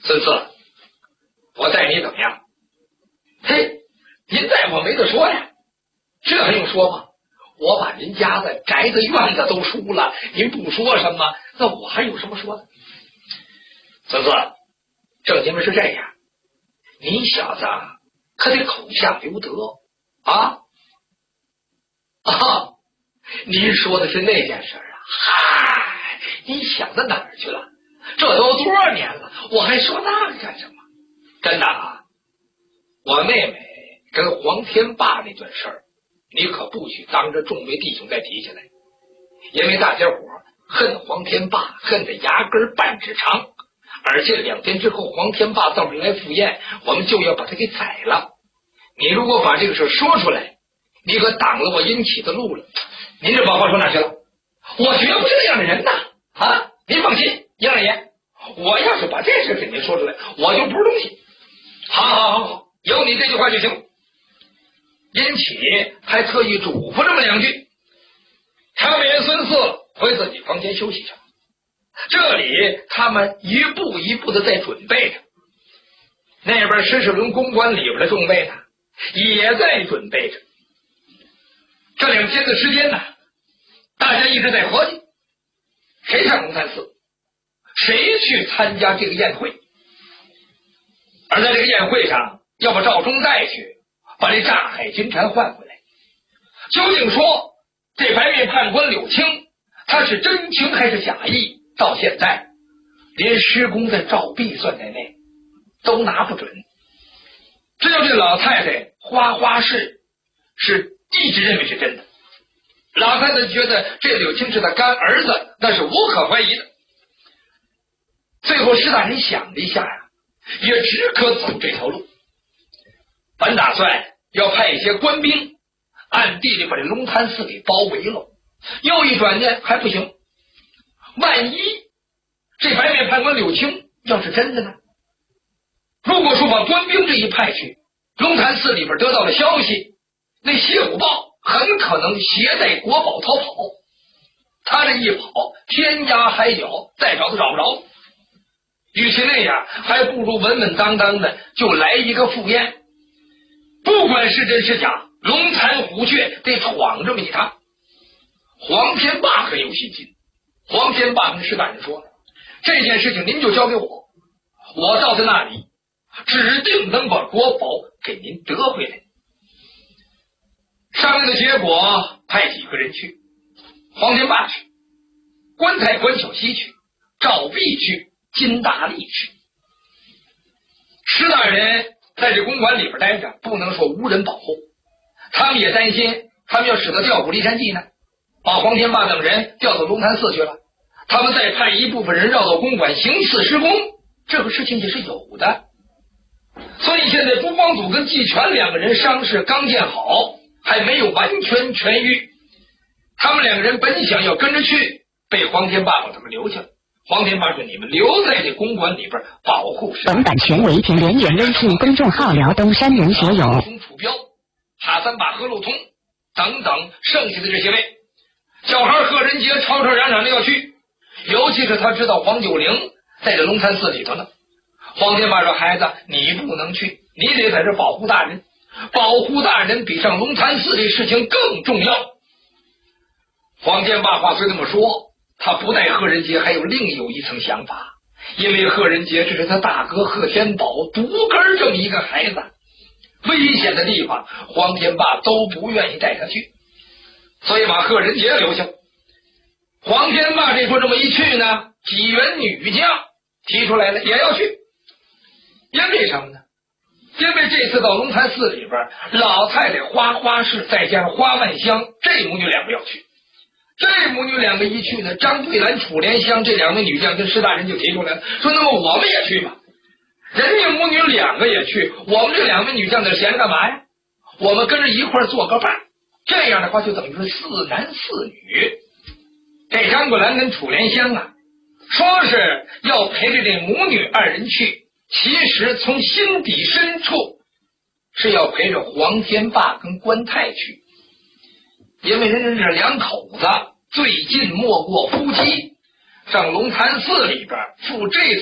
孙四，我待你怎么样？嘿，您待我没得说呀，这还用说吗？我把您家的宅子院子都输了，您不说什么，那我还有什么说的？孙四，正因为是这样，你小子可得口下留德啊！啊，您说的是那件事啊？嗨，您想到哪儿去了？这都多少年了，我还说那个干什么？真的啊，我妹妹跟黄天霸那段事儿，你可不许当着众位弟兄再提起来，因为大家伙恨黄天霸恨得牙根半指长，而且2天之后黄天霸到这来赴宴，我们就要把他给宰了。你如果把这个事说出来，你可挡了我殷启的路了。您这把话说哪去了？我绝不是那样的人呐！啊，您放心，杨二爷，我要是把这事给您说出来，我就不是东西。好，有你这句话就行。殷启还特意嘱咐这么2句，他们人孙四回自己房间休息去。这里他们一步一步的在准备着，那边施世伦公馆里边的众位呢，也在准备着。这2天的时间呢，大家一直在合计，谁上龙潭寺，谁去参加这个宴会。而在这个宴会上，要把赵忠带去，把这炸海金蝉换回来。究竟说这白面判官柳青，他是真情还是假意？到现在，连施工的赵弼算在内，都拿不准。只有这老太太花氏是一直认为是真的。老太太觉得这柳青是他干儿子，那是无可怀疑的。最后施大人想了一下呀，也只可走这条路。本打算要派一些官兵暗地里把这龙潭寺给包围了，又一转念还不行，万一这白面判官柳青要是真的呢？如果说把官兵这一派去，龙潭寺里边得到了消息，那谢武豹很可能携带国宝逃跑，他这一跑天涯海角再找都找不着。与其那样，还不如稳稳当当的就来一个赴宴，不管是真是假，龙潭虎穴得闯这么一趟。黄天霸很有信心，黄天霸跟施大人说，这件事情您就交给我，我到在那里指定能把国宝给您得回来。商量的结果，派几个人去，黄天霸去，关太关小西去，赵弼去，金大力去。施大人在这公馆里边待着，不能说无人保护，他们也担心他们要使得调虎离山计呢，把黄天霸等人调到龙潭寺去了，他们再派一部分人绕到公馆行刺施工，这个事情也是有的。所以现在朱光祖跟季全2个人伤势刚建好，还没有完全痊愈，他们2个人本想要跟着去，被黄天霸把他们留下了。黄天霸说，你们留在这公馆里边保护施大人。 本版权为田连元微信公众号辽东山人学友。 楚标、哈三把、何路通等等剩下的这些位，小孩贺仁杰吵吵嚷嚷的要去，尤其是他知道黄九龄在这龙潭寺里头呢。黄天霸说，孩子你不能去，你得在这保护大人，保护大人比上龙潭寺这事情更重要。黄天霸话虽这么说，他不带贺仁杰还有另有一层想法，因为贺仁杰这是他大哥贺天宝独根这么一个孩子，危险的地方黄天霸都不愿意带他去，所以把贺仁杰留下。黄天霸这说这么一去呢，几员女将提出来了也要去，因为什么呢？因为这次到龙潭寺里边，老太太花氏再加上花万香这母女2个要去。这母女2个一去呢，张桂兰、楚莲香这2位女将跟施大人就提出来了，说那么我们也去吧。人家母女2个也去，我们这2位女将在闲着干嘛呀？我们跟着一块做个伴，这样的话就等于是4男4女。这张桂兰跟楚莲香啊，说是要陪着这母女2人去，其实从心底深处是要陪着黄天霸跟关泰去，因为人家这2口子最近莫过夫妻，上龙潭寺里边赴这